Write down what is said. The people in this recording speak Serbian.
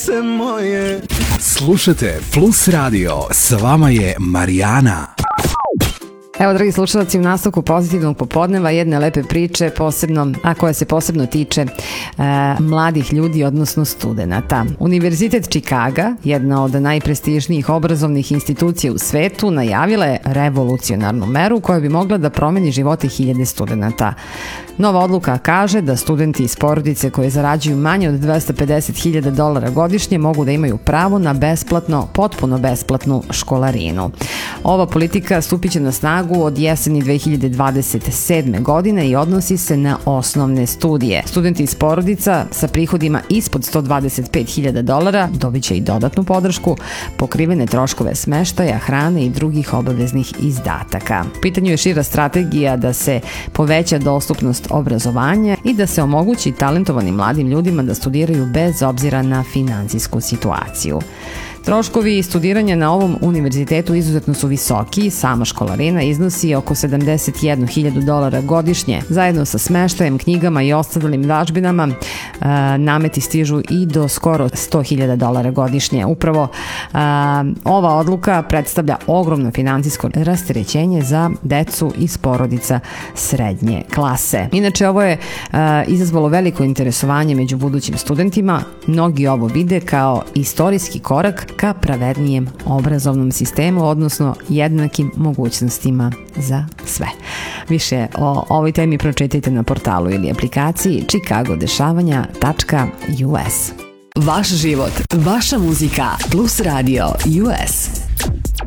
srce moje. Slušajte Plus Radio, s vama je Marijana. Evo, dragi slušalci, u nastavku Pozitivnog popodneva jedne lepe priče, koja se posebno tiče mladih ljudi, odnosno studenata. Univerzitet Čikaga, jedna od najprestižnijih obrazovnih institucija u svetu, najavila je revolucionarnu meru koja bi mogla da promeni živote hiljade studenata. Nova odluka kaže da studenti iz porodice koje zarađuju manje od $250.000 godišnje mogu da imaju pravo na potpuno besplatnu školarinu. Ova politika stupit će na snagu od jeseni 2027. godine i odnosi se na osnovne studije. Studenti iz porodica sa prihodima ispod $125.000 dobit će i dodatnu podršku, pokrivene troškove smeštaja, hrane i drugih obaveznih izdataka. U pitanju je šira strategija da se poveća dostupnost obrazovanja i da se omogući talentovanim mladim ljudima da studiraju bez obzira na finansijsku situaciju. Troškovi studiranja na ovom univerzitetu izuzetno su visoki, sama školarina iznosi oko $71.000 godišnje. Zajedno sa smeštajem, knjigama i ostalim dažbinama nameti stižu i do skoro $100.000 godišnje. Upravo ova odluka predstavlja ogromno finansijsko rasterećenje za decu iz porodica srednje klase. Inače, ovo je izazvalo veliko interesovanje među budućim studentima. Mnogi ovo vide kao istorijski korak ka pravednijem obrazovnom sistemu, odnosno jednakim mogućnostima za sve. Više o ovoj temi pročitajte na portalu ili aplikaciji chicagodešavanja.us. Vaš život, vaša muzika, Plus Radio US.